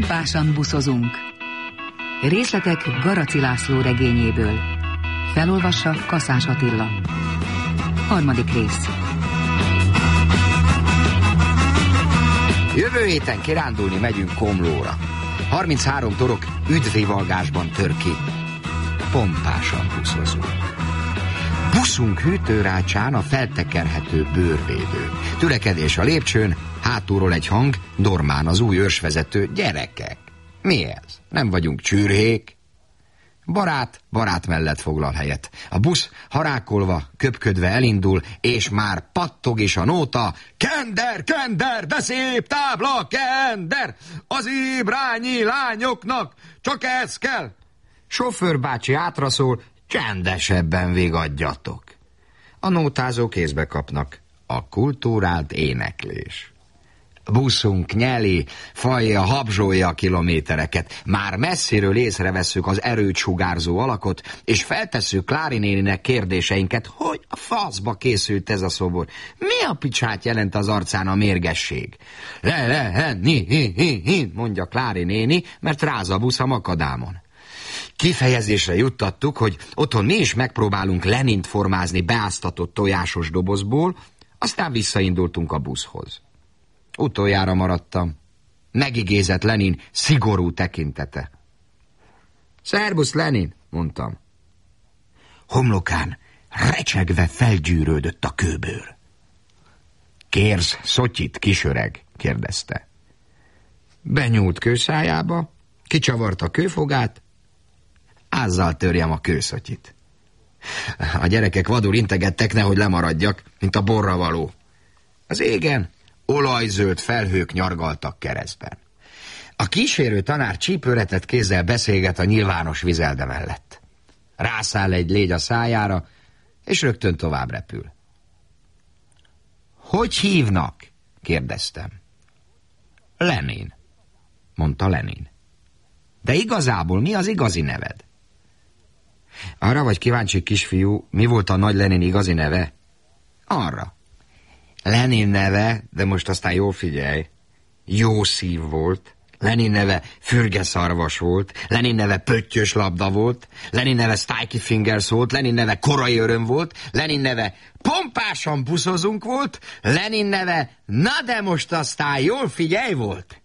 Pompásan buszozunk. Részletek Garaci László regényéből. Felolvassa Kaszás Attila. 3. rész. Jövő héten kirándulni megyünk Komlóra. 33 torok üdvivalgásban tör ki. Pompásan buszozunk. Buszunk hűtőrácsán a feltekerhető bőrvédő. Tülekedés a lépcsőn, hátulról egy hang, Dormán az új őrsvezető. Gyerekek, mi ez? Nem vagyunk csürhék? Barát mellett foglal helyet. A busz harákolva, köpködve elindul, és már pattog is a nóta. Kender, de szép tábla, kender! Az ibrányi lányoknak csak ez kell! Sofőr bácsi átraszól, csendesebben vigadjatok. A nótázók kézbe kapnak. A kultúrált éneklés. Buszunk nyeli, fajja, habzsolja a kilométereket. Már messziről észrevesszük az erőt sugárzó alakot, és feltesszük Klári néninek kérdéseinket, hogy a faszba készült ez a szobor. Mi a picsát jelent az arcán a mérgesség? Mondja Klári néni, mert ráz a busz a makadámon. Kifejezésre juttattuk, hogy otthon mi is megpróbálunk Lenint formázni beáztatott tojásos dobozból, aztán visszaindultunk a buszhoz. Utoljára maradtam. Megigézett Lenin szigorú tekintete. Szerbusz, Lenin, mondtam. Homlokán recsegve felgyűrődött a kőbőr. Kérsz szotyit, kisöreg? Kérdezte. Benyúlt kőszájába, kicsavarta a kőfogát, ázzal törjem a kőszotyit. A gyerekek vadul integettek, nehogy lemaradjak, mint a borra való. Az égen olajzöld felhők nyargaltak keresztben. A kísérő tanár csípőretett kézzel beszélget a nyilvános vizelde mellett. Rászáll egy légy a szájára, és rögtön tovább repül. Hogy hívnak? Kérdeztem. Lenin, mondta Lenin. De igazából mi az igazi neved? Arra vagy kíváncsi, kisfiú, mi volt a nagy Lenin igazi neve? Arra. Lenin neve, de most aztán jól figyelj, jó szív volt. Lenin neve fürgeszarvas volt. Lenin neve pöttyös labda volt. Lenin neve Sticky Fingers volt. Lenin neve korai öröm volt. Lenin neve pompásan buszozunk volt. Lenin neve na de most aztán jól figyelj volt.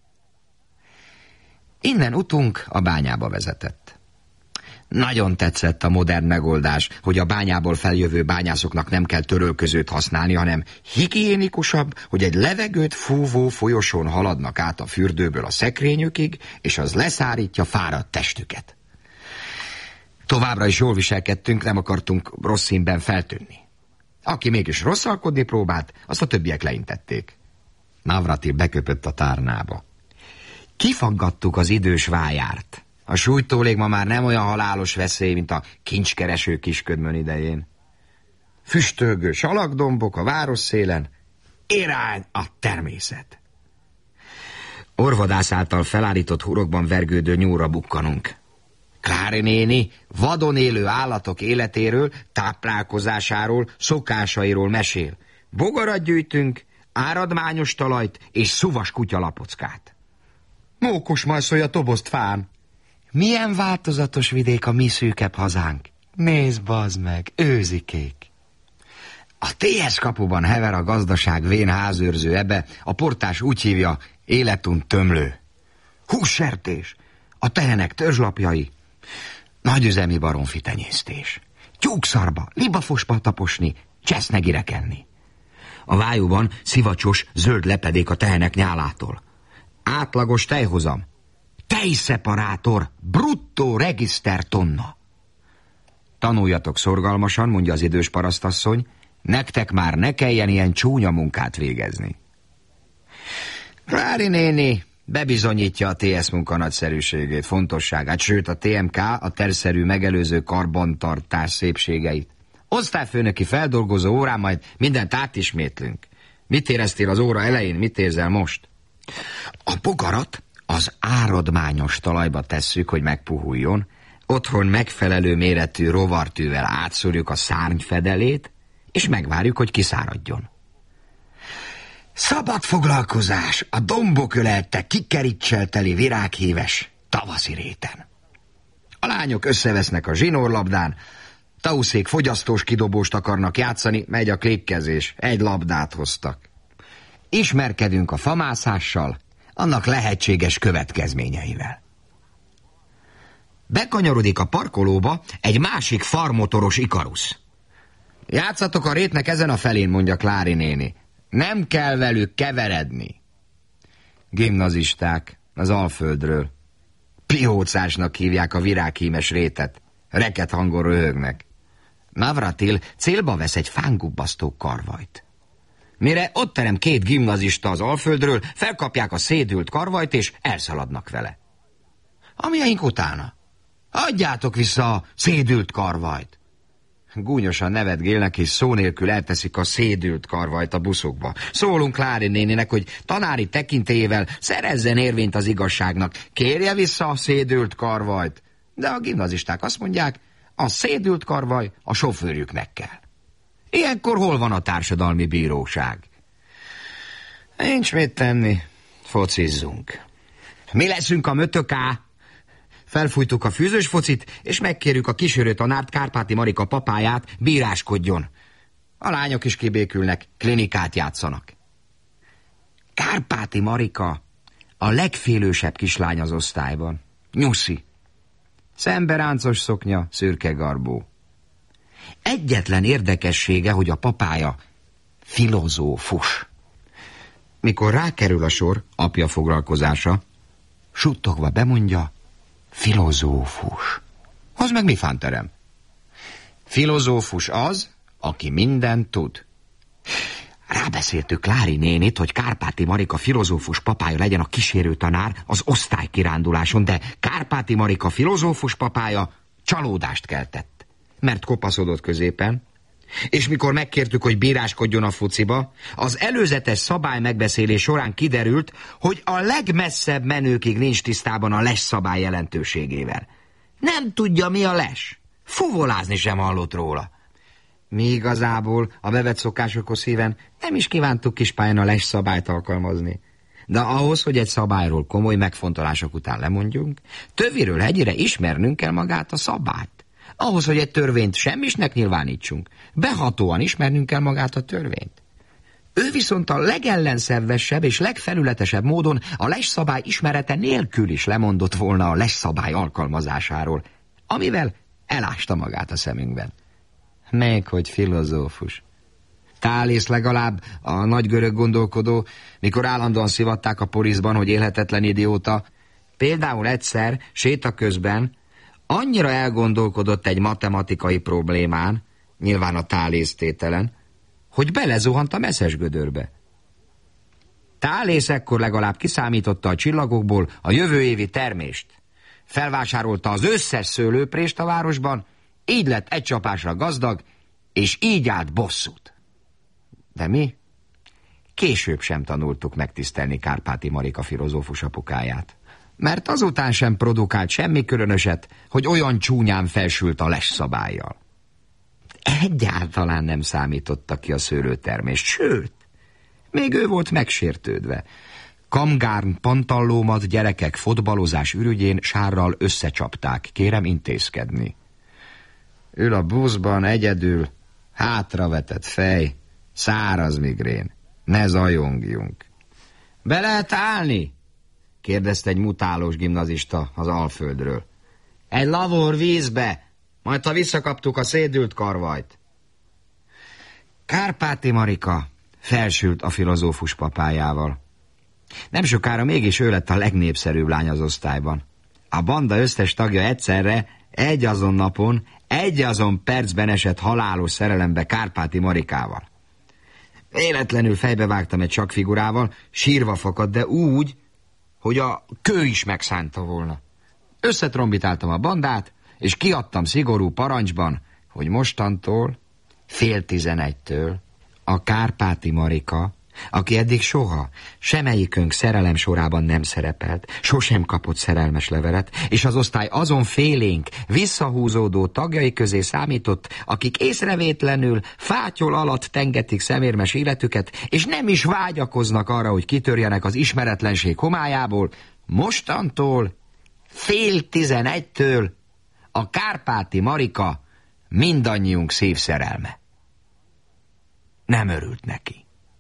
Innen utunk a bányába vezetett. Nagyon tetszett a modern megoldás, hogy a bányából feljövő bányászoknak nem kell törölközőt használni, hanem higiénikusabb, hogy egy levegőt fúvó folyosón haladnak át a fürdőből a szekrényükig, és az leszárítja fáradt testüket. Továbbra is jól viselkedtünk, nem akartunk rossz színben feltűnni. Aki mégis rosszalkodni próbált, azt a többiek leintették. Navratil beköpött a tárnába. Kifaggattuk az idős vájárt. A súlytólég ma már nem olyan halálos veszély, mint a kincskereső kisködmön idején. Füstölgő salakdombok a városszélen, irány a természet. Orvadász által felállított hurokban vergődő nyúra bukkanunk. Klári néni vadon élő állatok életéről, táplálkozásáról, szokásairól mesél. Bogarat gyűjtünk, áradmányos talajt és szuvas kutyalapockát. Mókos majszolja a tobozt fán. Milyen változatos vidék a mi szűkebb hazánk. Nézd, bazd meg, őzikék. A TS kapuban hever a gazdaság vén házőrző ebe, a portás úgy hívja, életunt tömlő. Hússertés, a tehenek törzslapjai, nagyüzemi baromfi tenyésztés. Tyúkszarba, libafosba taposni, csesznegire kenni. A vájúban szivacsos, zöld lepedék a tehenek nyálától. Átlagos tejhozam. Tejszeparátor, bruttó regiszter tonna. Tanuljatok szorgalmasan, mondja az idős parasztasszony, nektek már ne kelljen ilyen csúnya munkát végezni. Klári néni bebizonyítja a TS munka nagyszerűségét, fontosságát, sőt a TMK a tervszerű megelőző karbantartás szépségeit. Osztályfőnöki feldolgozó órán majd mindent átismétlünk. Mit éreztél az óra elején, mit érzel most? A bogarat az áradmányos talajba tesszük, hogy megpuhuljon, otthon megfelelő méretű rovartűvel átszúrjuk a szárnyfedelét, és megvárjuk, hogy kiszáradjon. Szabad foglalkozás a dombok ölelte, kikerítsel teli virághíves tavaszi réten. A lányok összevesznek a zsinórlabdán, Tauszék fogyasztós kidobóst akarnak játszani, megy a klipkezés, egy labdát hoztak. Ismerkedünk a famászással, annak lehetséges következményeivel. Bekanyarodik a parkolóba egy másik farmotoros Ikarusz. Játszatok a rétnek ezen a felén, mondja Klári néni. Nem kell velük keveredni. Gimnazisták az Alföldről. Piócásnak hívják a virághímes rétet. Reket hangon röhögnek. Navratil célba vesz egy fángubbasztó karvajt. Mire ott terem két gimnazista az Alföldről, felkapják a szédült karvajt és elszaladnak vele. Amilyeink utána. Adjátok vissza a szédült karvajt. Gúnyosan nevetgélnek és szó nélkül elteszik a szédült karvajt a buszokba. Szólunk Klári néninek, hogy tanári tekintélyével szerezzen érvényt az igazságnak. Kérje vissza a szédült karvajt. De a gimnazisták azt mondják, a szédült karvaj a sofőrjüknek kell. Ilyenkor hol van a társadalmi bíróság? Nincs mit tenni, focizzunk. Mi leszünk a mötöká? Felfújtuk a fűzős focit, és megkérjük a kísérő tanárt, Kárpáti Marika papáját, bíráskodjon. A lányok is kibékülnek, klinikát játszanak. Kárpáti Marika a legfélősebb kislány az osztályban. Nyuszi. Szemberáncos szoknya, szürke garbó. Egyetlen érdekessége, hogy a papája filozófus. Mikor rákerül a sor apja foglalkozása, suttogva bemondja, filozófus. Az meg mi fánterem? Filozófus az, aki mindent tud. Rábeszéltük Klári nénit, hogy Kárpáti Marika filozófus papája legyen a kísérő tanár az osztálykiránduláson, de Kárpáti Marika filozófus papája csalódást keltett, mert kopaszodott középen, és mikor megkértük, hogy bíráskodjon a fociba, az előzetes szabály megbeszélés során kiderült, hogy a legmesszebb menőkig nincs tisztában a les szabály jelentőségével. Nem tudja, mi a les. Fuvolázni sem hallott róla. Mi igazából a bevett szokásokhoz híven nem is kívántuk kispályán a les szabályt alkalmazni. De ahhoz, hogy egy szabályról komoly megfontolások után lemondjunk, töviről hegyire ismernünk kell magát a szabályt. Ahhoz, hogy egy törvényt semmisnek nyilvánítsunk, behatóan ismernünk kell magát a törvényt. Ő viszont a legellenszervesebb és legfelületesebb módon a les szabály ismerete nélkül is lemondott volna a les szabály alkalmazásáról, amivel elásta magát a szemünkben. Még hogy filozófus. Tálész legalább, a nagy görög gondolkodó, mikor állandóan szivatták a Polisban, hogy élhetetlen idióta, például egyszer, séta közben, annyira elgondolkodott egy matematikai problémán, nyilván a Tálész tételen, hogy belezuhant a messzes gödörbe. Tálész ekkor legalább kiszámította a csillagokból a jövő évi termést. Felvásárolta az összes szőlőprést a városban, így lett egy csapásra gazdag, és így állt bosszút. De mi? Később sem tanultuk megtisztelni Kárpáti Marika filozófus apukáját. Mert azután sem produkált semmi különöset, hogy olyan csúnyán felsült a les szabállyal. Egyáltalán nem számította ki a szőlőtermést, sőt, még ő volt megsértődve. Kamgárn pantallómat gyerekek fotbalozás ürügyén sárral összecsapták, kérem intézkedni. Ül a buszban egyedül, hátravetett fej, száraz migrén, ne zajongjunk. Be lehet állni? Kérdezte egy mutálós gimnazista az Alföldről. Egy lavor vízbe, majd ha visszakaptuk a szédült karvajt. Kárpáti Marika felsült a filozófus papájával. Nem sokára mégis ő lett a legnépszerűbb lány az osztályban. A banda összes tagja egyszerre, egy azon napon, egy azon percben esett halálos szerelembe Kárpáti Marikával. Véletlenül fejbevágtam egy sakkfigurával, sírva fakadt, de úgy, hogy a kő is megszánta volna. Összetrombitáltam a bandát, és kiadtam szigorú parancsban, hogy mostantól 10:30 a Kárpáti Marika aki eddig soha, semmelyikünk szerelem sorában nem szerepelt, sosem kapott szerelmes levelet, és az osztály azon félénk, visszahúzódó tagjai közé számított, akik észrevétlenül fátyol alatt tengetik szemérmes életüket, és nem is vágyakoznak arra, hogy kitörjenek az ismeretlenség homályából, mostantól 10:30 a Kárpáti Marika mindannyiunk szívszerelme. Nem örült neki.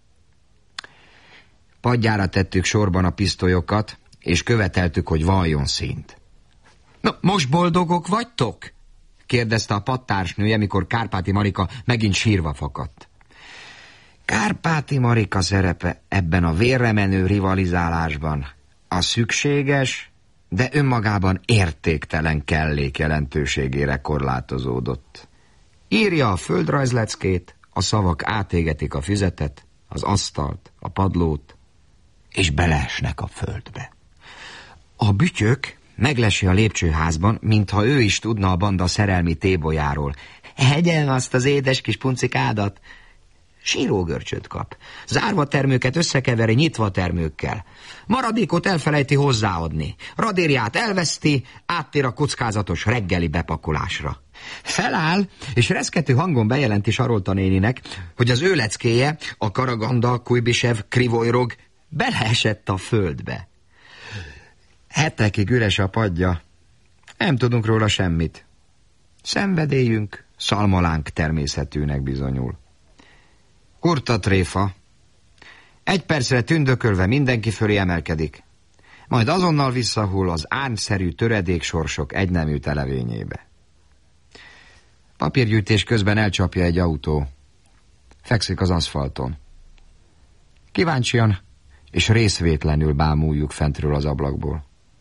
Padjára tettük sorban a pisztolyokat, és követeltük, hogy valljon színt. Na, most boldogok vagytok? Kérdezte a padtársnője, mikor Kárpáti Marika megint sírva fakadt. Kárpáti Marika szerepe ebben a vérre menő rivalizálásban a szükséges, de önmagában értéktelen kellék jelentőségére korlátozódott. Írja a földrajzleckét, a szavak átégetik a füzetet, az asztalt, a padlót, és beleesnek a földbe. A bütyök meglesi a lépcsőházban, mintha ő is tudna a banda szerelmi tébolyáról. Hegyem azt az édes kis puncikádat! Sírógörcsöt kap. Zárva termőket összekeveri nyitva termőkkel. Maradékot elfelejti hozzáadni. Radérját elveszti, áttér a kockázatos reggeli bepakolásra. Feláll, és reszkető hangon bejelenti Sarolta néninek, hogy az ő leckéje, a Karaganda, Kujbisev, Krivojrog beleesett a földbe. Hetekig üres a padja. Nem tudunk róla semmit. Szenvedélyünk szalmalánk természetűnek bizonyul. Kurta tréfa. 1 percre tündökölve mindenki fölé emelkedik, majd azonnal visszahull az árnyszerű töredéksorsok egynemű televényébe. Papírgyűjtés közben elcsapja egy autó. Fekszik az aszfalton. Kíváncsian és részvétlenül bámuljuk fentről az ablakból.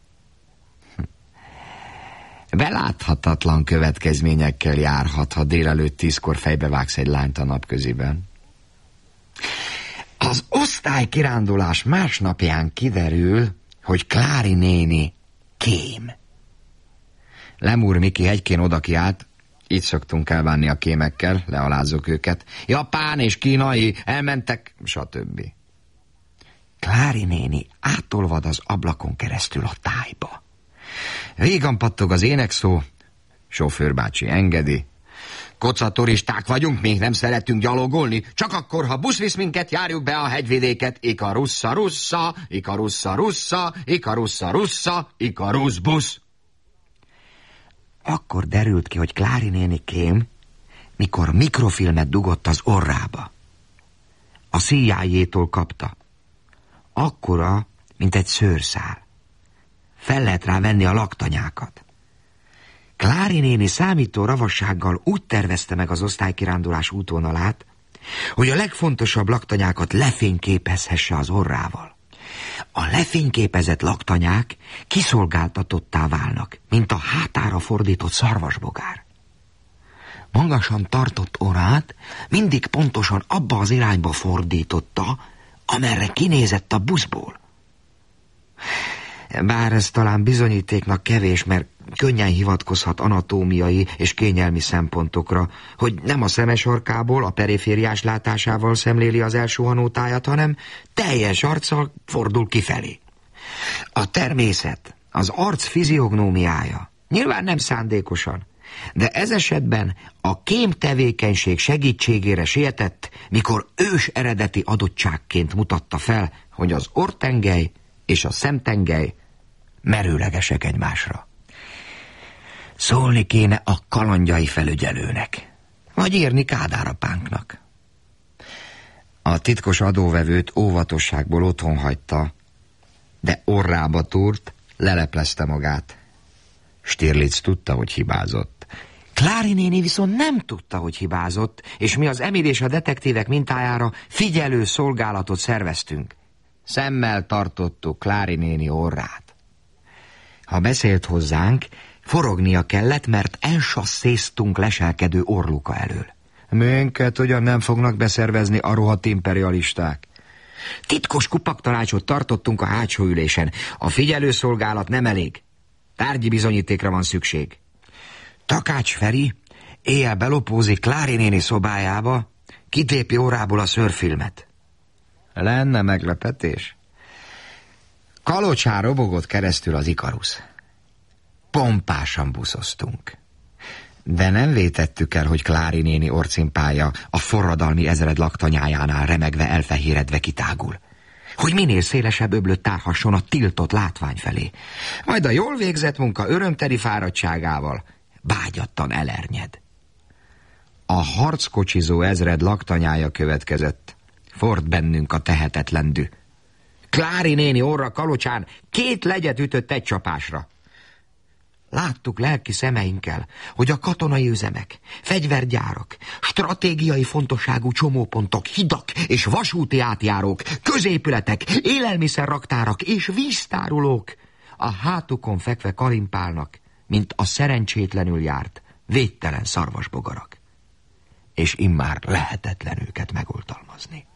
Beláthatatlan következményekkel járhat, ha délelőtt 10-kor fejbevágsz egy lányt a napköziben. Az osztálykirándulás másnapján kiderül, hogy Klári néni kém. Lemúr Miki hegykén odakiált, így szoktunk elbánni a kémekkel, lealázzuk őket. Japán és kínai, elmentek, stb. Klári néni átolvad az ablakon keresztül a tájba. Vígan pattog az énekszó, sofőrbácsi engedi. Kocaturisták vagyunk, még nem szeretünk gyalogolni, csak akkor, ha busz visz minket, járjuk be a hegyvidéket. Ikarussa, russa, Ikarussa, russa, Ikarussa, russa, Ikarusz busz. Akkor derült ki, hogy Klári néni kém, mikor mikrofilmet dugott az orrába. A CIA-tól kapta. Akkora, mint egy szőrszál. Fel lehet rá venni a laktanyákat. Klári néni számító ravassággal úgy tervezte meg az osztálykirándulás útvonalát, hogy a legfontosabb laktanyákat lefényképezhesse az orrával. A lefényképezett laktanyák kiszolgáltatottá válnak, mint a hátára fordított szarvasbogár. Magasan tartott orrát mindig pontosan abba az irányba fordította, amerre kinézett a buszból. Bár ez talán bizonyítéknak kevés, mert könnyen hivatkozhat anatómiai és kényelmi szempontokra, hogy nem a szemesarkából, a perifériás látásával szemléli az elsuhanótájat, hanem teljes arccal fordul kifelé. A természet, az arc fiziognómiája nyilván nem szándékosan, de ez esetben a kém tevékenység segítségére sietett, mikor ős eredeti adottságként mutatta fel, hogy az orrtengely és a szemtengely merőlegesek egymásra. Szólni kéne a kalandjai felügyelőnek, vagy írni Kádár apánknak. A titkos adóvevőt óvatosságból otthon hagyta, de orrába túrt, leleplezte magát. Stirlitz tudta, hogy hibázott. Klári néni viszont nem tudta, hogy hibázott, és mi az Emil és a detektívek mintájára figyelő szolgálatot szerveztünk. Szemmel tartottuk Klári néni orrát. Ha beszélt hozzánk, forognia kellett, mert elsasszéztunk leselkedő orluka elől. Minket ugyan nem fognak beszervezni a rohadt imperialisták. Titkos kupaktanácsot tartottunk a hátsó ülésen. A figyelőszolgálat nem elég. Tárgyi bizonyítékra van szükség. Takács Feri éjjel belopózik Klári néni szobájába, kitépi órából a szőrfilmet. Lenne meglepetés. Kalocsán robogott keresztül az Ikarusz. Pompásan buszoztunk. De nem vétettük el, hogy Klári néni orcimpája a forradalmi ezred laktanyájánál remegve elfehéredve kitágul. Hogy minél szélesebb öblöt tárhasson a tiltott látvány felé. Majd a jól végzett munka örömteli fáradtságával bágyattan elernyed. A harckocsizó ezred laktanyája következett. Ford bennünk a tehetetlen dű. Klári néni orra Kalocsán 2 legyet ütött egy csapásra. Láttuk lelki szemeinkkel, hogy a katonai üzemek, fegyvergyárak, stratégiai fontosságú csomópontok, hidak és vasúti átjárók, középületek, élelmiszerraktárak és víztárolók a hátukon fekve kalimpálnak, mint a szerencsétlenül járt, védtelen szarvasbogarak. És immár lehetetlen őket megoltalmazni.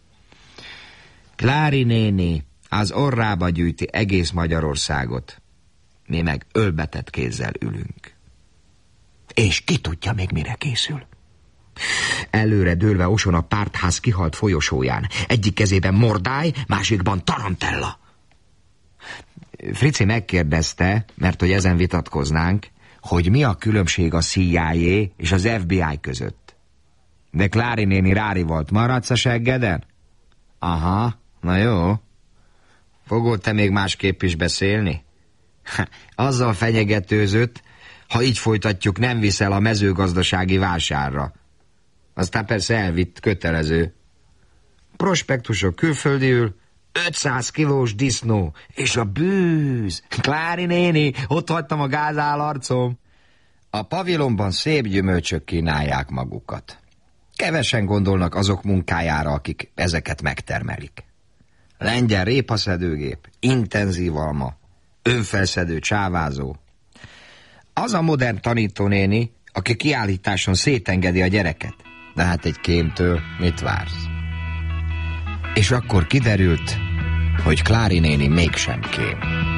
Klári néni az orrába gyűjti egész Magyarországot, mi meg ölbetett kézzel ülünk. És ki tudja még mire készül. Előre dőlve oson a pártház kihalt folyosóján. Egyik kezében Mordály, másikban Tarantella. Frici megkérdezte, mert hogy ezen vitatkoznánk, hogy mi a különbség a CIA és az FBI között. De Klári néni rárivolt: maradsz a seggeden? Aha, na jó. Fogod te még másképp is beszélni? Azzal fenyegetőzött, ha így folytatjuk, nem viszel a mezőgazdasági vásárra. Aztán persze elvitt, kötelező. Prospektusok külföldiül, 500 kilós disznó, és a bűz. Klári néni, ott hagytam a gázálarcom. A pavilonban szép gyümölcsök kínálják magukat. Kevesen gondolnak azok munkájára, akik ezeket megtermelik. Lengyel répaszedőgép, intenzív alma, önfelszedő csávázó. Az a modern tanítónéni, aki kiállításon szétengedi a gyereket. De hát egy kémtől mit vársz? És akkor kiderült, hogy Klári néni mégsem kém.